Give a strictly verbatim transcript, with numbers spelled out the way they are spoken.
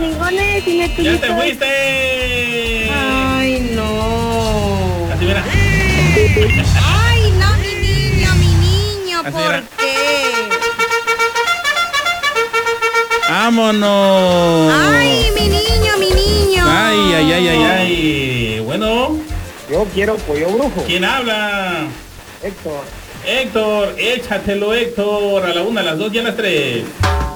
Chingones, y me ¡Ya te fuiste! Ay, no. Así mira. Ay, no, mi niño, mi niño, Así ¿por era. qué? ¡Vámonos! Ay, mi niño, mi niño. Ay, ay, ay, ay, ay. Bueno, Yo quiero pollo brujo. ¿quién habla? Héctor. Héctor, échatelo, Héctor. A la una, a las dos y a las tres.